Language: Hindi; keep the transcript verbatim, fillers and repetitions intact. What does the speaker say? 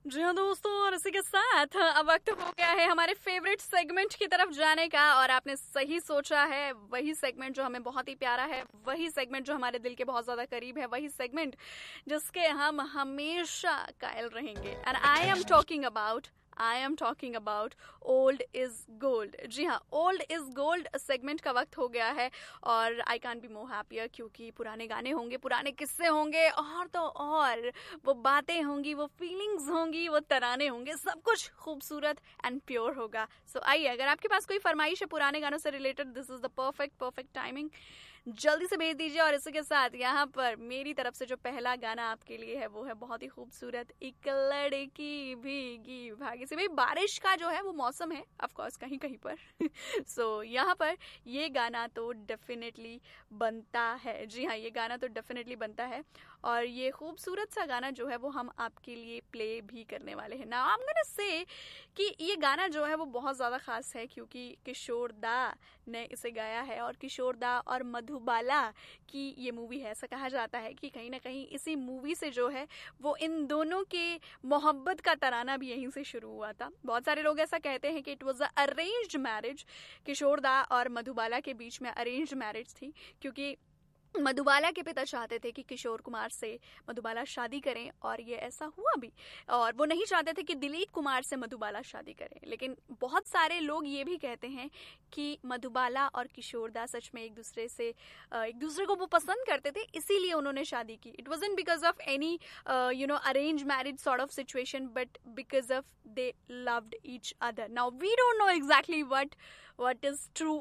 जी हाँ दोस्तों, और इसी के साथ अब वक्त हो गया है हमारे फेवरेट सेगमेंट की तरफ जाने का। और आपने सही सोचा है, वही सेगमेंट जो हमें बहुत ही प्यारा है, वही सेगमेंट जो हमारे दिल के बहुत ज्यादा करीब है, वही सेगमेंट जिसके हम हमेशा कायल रहेंगे। And I am talking about I am talking about old is gold. जी हाँ, ओल्ड इज गोल्ड सेगमेंट का वक्त हो गया है। और I can be more happier, क्योंकि पुराने गाने होंगे, पुराने किस्से होंगे, और तो और वो बातें होंगी, वो फीलिंग्स होंगी, वो तराने होंगे, सब कुछ खूबसूरत एंड प्योर होगा। सो so, आइए, अगर आपके पास कोई फरमाइश है पुराने गानों से related, this is the perfect perfect timing, जल्दी से भेज दीजिए। और इसी के साथ यहाँ पर मेरी तरफ से जो पहला गाना आपके लिए है वो है बहुत ही खूबसूरत, एक लड़की भीगी भागी से। भाई बारिश का जो है वो मौसम है ऑफ कोर्स कहीं कहीं पर। सो so, यहाँ पर ये गाना तो डेफिनेटली बनता है। जी हाँ, ये गाना तो डेफिनेटली बनता है। और ये खूबसूरत सा गाना जो है वो हम आपके लिए प्ले भी करने वाले हैं। Now I am gonna say कि ये गाना जो है वो बहुत ज़्यादा खास है, क्योंकि किशोर दा ने इसे गाया है। और किशोर दा और मधुबाला की ये मूवी है। ऐसा कहा जाता है कि कहीं ना कहीं इसी मूवी से जो है वो इन दोनों के मोहब्बत का तराना भी यहीं से शुरू हुआ था। बहुत सारे लोग ऐसा कहते हैं कि it was a arranged marriage. किशोर दा और मधुबाला के बीच में अरेंज्ड मैरिज थी, क्योंकि मधुबाला के पिता चाहते थे कि किशोर कुमार से मधुबाला शादी करें, और ये ऐसा हुआ भी। और वो नहीं चाहते थे कि दिलीप कुमार से मधुबाला शादी करें। लेकिन बहुत सारे लोग ये भी कहते हैं कि मधुबाला और किशोर दा सच में एक दूसरे से एक दूसरे को वो पसंद करते थे, इसीलिए उन्होंने शादी की। It wasn't because of any you know arrange marriage sort of situation, but because of they loved each other. Now we don't know exactly what what is true